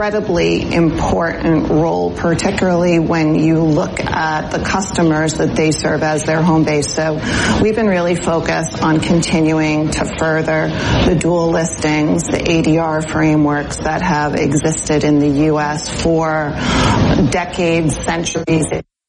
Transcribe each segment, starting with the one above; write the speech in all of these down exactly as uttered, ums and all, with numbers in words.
incredibly important role, particularly when you look at the customers that they serve as their home base. So we've been really focused on continuing to further the dual listings, the A D R frameworks that have existed in the U S for decades, centuries.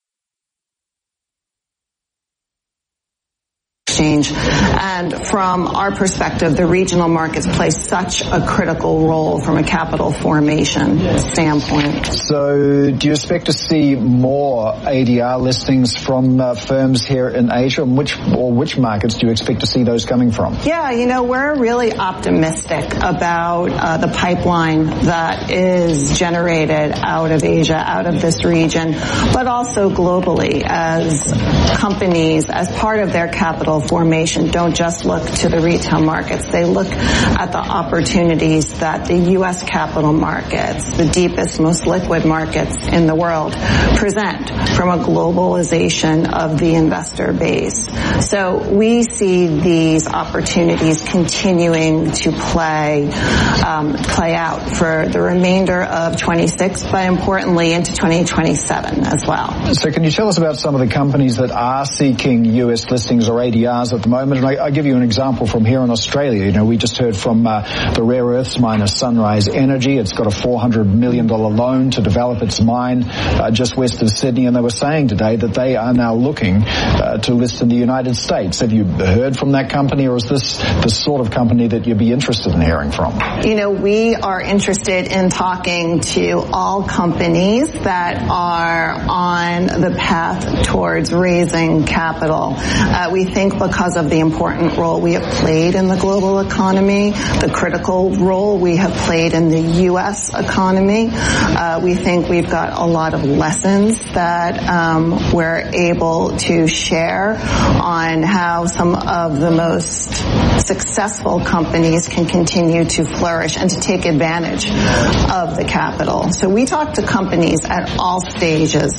Exchange. And from our perspective, the regional markets play such a critical role from a capital formation standpoint. So do you expect to see more A D R listings from uh, firms here in Asia? And which, or which markets do you expect to see those coming from? Yeah, you know, we're really optimistic about uh, the pipeline that is generated out of Asia, out of this region, but also globally as companies, as part of their capital formation, don't just look to the retail markets. They look at the opportunities that the U S capital markets, the deepest, most liquid markets in the world, present from a globalization of the investor base. So we see these opportunities continuing to play um, play out for the remainder of twenty-six, but importantly into twenty twenty-seven as well. So can you tell us about some of the companies that are seeking U S listings or A D Rs at the moment? And I, I give you an example from here in Australia. You know, we just heard from uh, the rare earths miner Sunrise Energy. It's got a four hundred million dollars loan to develop its mine uh, just west of Sydney, and they were saying today that they are now looking uh, to list in the United States. Have you heard from that company, or is this the sort of company that you'd be interested in hearing from? You know, we are interested in talking to all companies that are on the path towards raising capital. Uh, we think because of the important role we have played in the global economy, the critical role we have played in the U S economy, uh, we think we've got a lot of lessons that um, we're able to share on how some of the most successful companies can continue to flourish and to take advantage of the capital. So we talk to companies at all stages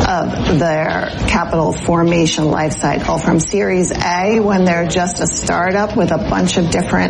of their capital formation life cycle, from Series A, when they're just a startup with a bunch of different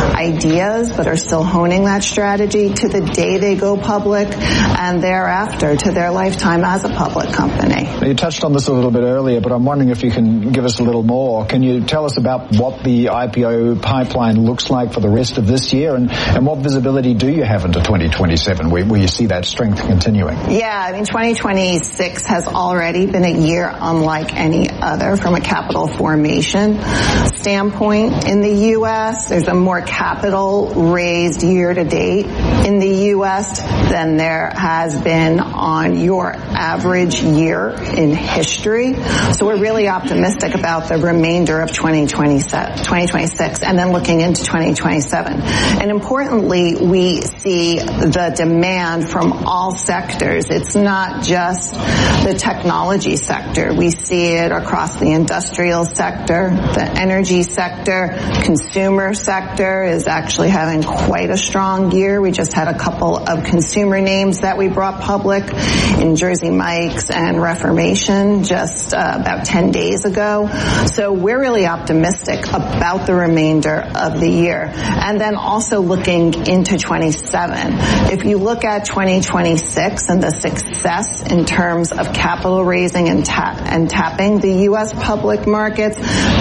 ideas but are still honing that strategy, to the day they go public, and thereafter to their lifetime as a public company. You touched on this a little bit earlier, but I'm wondering if you can give us a little more. Can you tell us about what the I P O pipeline looks like for the rest of this year, and, and what visibility do you have into twenty twenty-seven, where, where you see that strength continuing? Yeah, I mean, twenty twenty-six has already been a year unlike any other from a capital formation standpoint in the U S. There's a more capital raised year to date in the U S than there has been on your average year in history. So we're really optimistic about the remainder of twenty twenty-six and then looking into twenty twenty-seven. And importantly, we see the demand from all sectors. It's not just the technology sector. We see it across the industrial sector, the energy sector, consumer sector is actually having quite a strong year. We just had a couple of consumer names that we brought public in Jersey Mike's and Reformation just uh, about ten days ago. So we're really optimistic about the remainder of the year. And then also looking into twenty-seven. If you look at twenty twenty-six and the success in terms of capital raising and, tap, and tapping the U S public markets,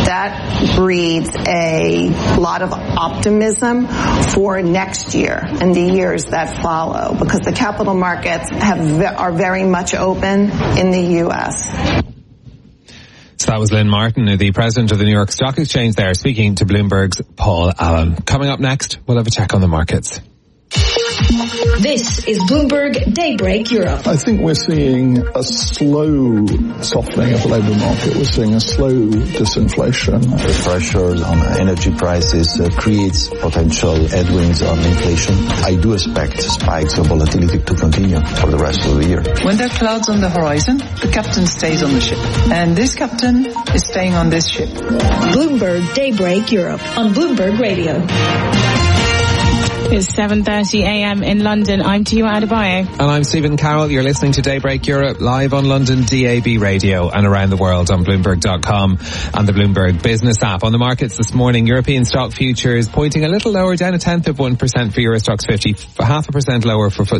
that breeds a lot of optimism for next year and the years that follow, because the capital markets have are very much open in the U S. So that was Lynn Martin, the president of the New York Stock Exchange there, speaking to Bloomberg's Paul Allen. Coming up next, we'll have a check on the markets. This is Bloomberg Daybreak Europe. I think we're seeing a slow softening of the labour market. We're seeing a slow disinflation. The pressure on energy prices uh, creates potential headwinds on inflation. I do expect spikes of volatility to continue for the rest of the year. When there are clouds on the horizon, the captain stays on the ship. And this captain is staying on this ship. Bloomberg Daybreak Europe on Bloomberg Radio. It's seven thirty a.m. in London. I'm Tua Adebayo. And I'm Stephen Carroll. You're listening to Daybreak Europe live on London D A B radio and around the world on Bloomberg dot com and the Bloomberg Business app. On the markets this morning, European stock futures pointing a little lower, down a tenth of one percent for Euro Stoxx fifty, half a percent lower for F T